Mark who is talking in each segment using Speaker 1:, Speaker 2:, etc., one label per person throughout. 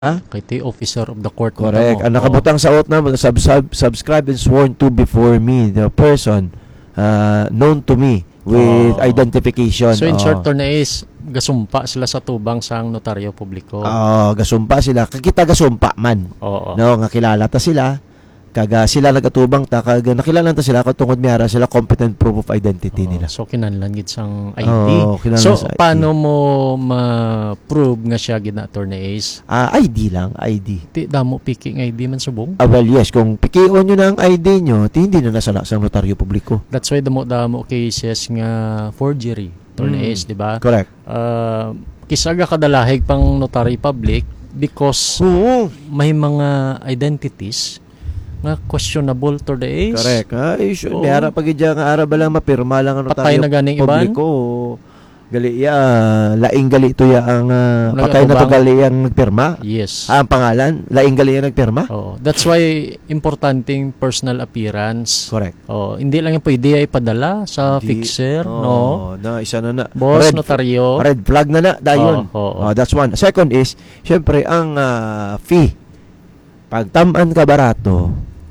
Speaker 1: Kay ti officer of the court.
Speaker 2: Correct.
Speaker 1: Mo.
Speaker 2: Ang nakabutang sa oath na subscribed and sworn to before me, the person known to me with identification.
Speaker 1: So in short, Attorney Ace, gasumpa sila sa tubang sang notaryo publiko.
Speaker 2: Gasumpa sila. Kita gasumpa man.
Speaker 1: Oo.
Speaker 2: No, nga kilala ta sila. Kaga sila nagatubang ta, kaga nakilala ta sila tungod miyara sila competent proof of identity nila.
Speaker 1: So kinahanglan gid sang ID. So paano mo ma-prove nga siya gid na Attorney Ace?
Speaker 2: ID lang, ID.
Speaker 1: Ti damo piki nga ID man subong.
Speaker 2: Well, yes, kung pikion nyo na ang ID nyo, hindi na nasala sa notaryo publiko.
Speaker 1: That's why damo cases nga forgery, Attorney Ace, di ba?
Speaker 2: Correct.
Speaker 1: Kisaga kadalahig pang notary public because may mga identities nga questionable to the Ace.
Speaker 2: Correct. May harap pag idya nga ara ba lang mapirma lang ang notaryo
Speaker 1: patay na ganing
Speaker 2: publiko. Gali laing gali to ya ang patay na to gali ang nagpirma.
Speaker 1: Yes.
Speaker 2: Ang pangalan, laing gali ang nagpirma.
Speaker 1: That's why importanteng personal appearance.
Speaker 2: Correct.
Speaker 1: Hindi lang yung pwede ay padala sa fixer, no?
Speaker 2: Isa na.
Speaker 1: Boss, notaryo.
Speaker 2: Red flag na dayon. That's one. Second is, syempre ang fee. Pag tamaan ka barato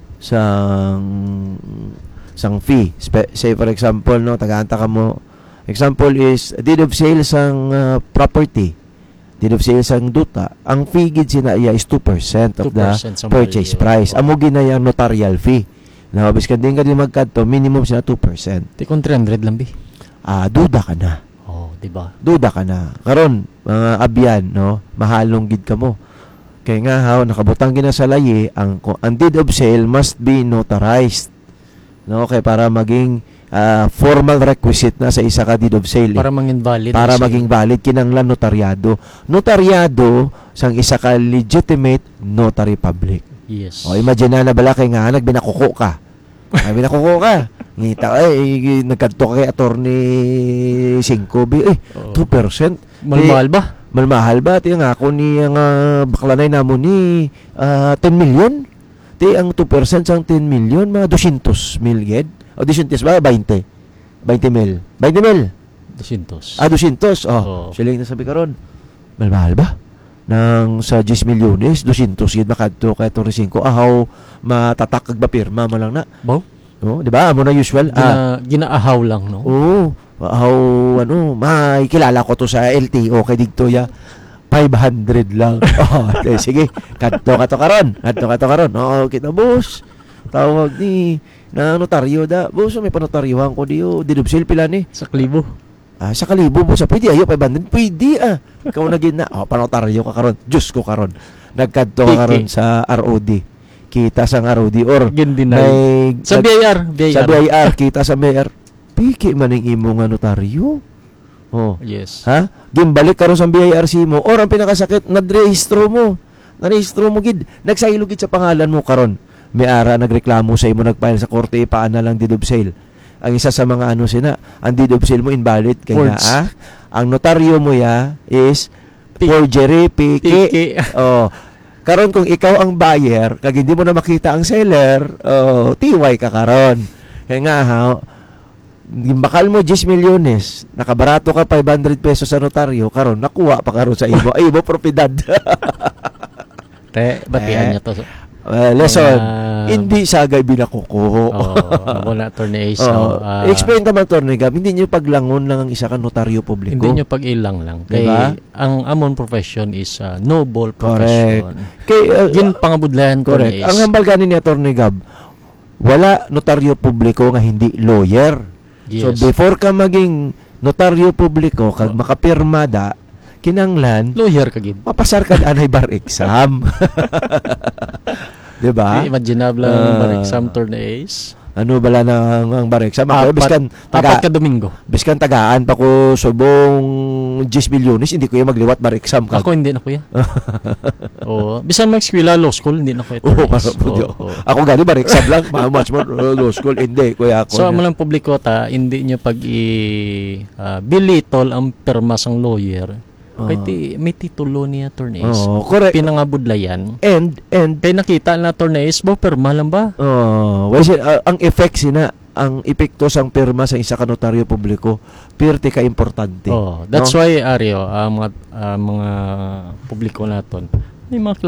Speaker 2: sang fee. Say for example, no, tagaanta ka mo. Example is deed of sale sang property. Deed of sale sang duta. Ang fee gid sinaya is 2% of the purchase price. Amo ginaya notarial fee. Na biskan din ka di magkadto, minimum sina 2%.
Speaker 1: Ti kon 300 lang bi.
Speaker 2: Duda ka na.
Speaker 1: Di ba?
Speaker 2: Duda ka na. Karon mga abyan, no, mahalong gid ka mo. Kaya nga nakabutang gina sa layi, ang deed of sale must be notarized. No, kaya para maging formal requisite na sa isa ka deed of sale.
Speaker 1: Para maging valid.
Speaker 2: Para maging valid kinanglan notaryado. Notaryado sang isa ka legitimate notary public.
Speaker 1: Yes.
Speaker 2: Imagine na bala kay nga nagbinakuko ka. Binakuko ka. Ngita nagkadto ka kay attorney 5 2%.
Speaker 1: Malmahal ba?
Speaker 2: Malmahal ba? Ti nga ako ni ang baklanay namo ni 10 million. Ti ang 2% sang 10 million, mga 200 million. O 200 ba? 20 mil. 20 mil.
Speaker 1: 200.
Speaker 2: 200. Siling na sabi karon. Malmahal ba? Nang sa 10 milyones, 200 gid makadto kay Torre 5. Ahaw matatak kag pirma mo lang na.
Speaker 1: Bo?
Speaker 2: Di ba? Amo na usual.
Speaker 1: Ginaahaw lang, no?
Speaker 2: May kilala ko to sa LTO kay Digtoya. 500 lang. Sige. Kadto ka to karon. Kita boss. Tawag ni na notaryo da. Boss, may panotaryuhan ko diyo. Didubsil pila ni.
Speaker 1: Sa Kalibo.
Speaker 2: Sa Kalibo boss. Pwede ayo 500. Pwede Ikaw na gid na. Panotaryo ka karon. Diyos ko karon. Nagkadto ka karon sa ROD. Kita sang ROD or
Speaker 1: sa BIR.
Speaker 2: Sa BIR kita sa BIR. Piki man ang imo nga notaryo.
Speaker 1: Yes.
Speaker 2: Gimbalik karon sa BIRC mo or ang pinakasakit nadrehistro mo. Narehistro mo gid. Nagsaylo gid sa pangalan mo karon. May ara nagreklamo sa imo nagfile sa korte paana lang deed of sale. Ang isa sa mga ang deed of sale mo invalid kaya ang notaryo mo is forgery, piki. Karon kung ikaw ang buyer, kag hindi mo na makita ang seller, tiway ka karon. Kaya nga bakal mo 10 milyones, nakabarato ka 500 pesos sa notaryo, karon nakuha pa karon sa imo. Ay, mo propiedad.
Speaker 1: Batian niya to.
Speaker 2: Lesson, hindi sagay binakuko.
Speaker 1: Wala Attorney Ace.
Speaker 2: Explain naman Attorney Gab, hindi niyo paglangon lang ang isa ka notaryo publiko.
Speaker 1: Hindi niyo pag-ilang lang.
Speaker 2: Diba?
Speaker 1: Kaya ang amon profession is noble profession.
Speaker 2: Correct.
Speaker 1: Gin pangabudlayan
Speaker 2: Correct. Ang hambal ganin ni Attorney Gab, wala notaryo publiko nga hindi lawyer.
Speaker 1: Yes.
Speaker 2: So before ka maging notaryo publiko, kag makapirma da, kinanglan
Speaker 1: lawyer ka gid.
Speaker 2: Mapasar ka anay bar exam. Diba?
Speaker 1: Imaginable ang bar exam Attorney Ace.
Speaker 2: Ano bala ang bar exam? Biskan
Speaker 1: apat ka Domingo.
Speaker 2: Biskan tagaan pa ko subong 10 milyones, hindi ko yung magliwat bar exam.
Speaker 1: Ako hindi na kuya. Bisan mag-eskwela law school hindi na kuya.
Speaker 2: Ako gani bar exam lang, much more law school hindi kuya ako.
Speaker 1: So amo lang publiko hindi niyo bilitol ang perma sang lawyer. Kaya may titulo ni Attorney Ace.
Speaker 2: Correct.
Speaker 1: Pinangabudlayan.
Speaker 2: And
Speaker 1: kaya nakita na Attorney Ace, perma lang ba?
Speaker 2: Ang effect ang epekto sang pirma sa isa ka notaryo publiko, pirti ka importante.
Speaker 1: That's why Ario, mga publiko naton, May mga